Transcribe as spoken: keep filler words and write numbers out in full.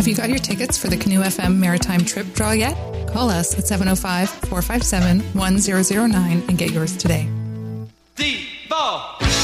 Have you got your tickets for the Canoe F M Maritime Trip Draw yet? Call us at seven oh five, four five seven, one zero zero nine and get yours today. Devo!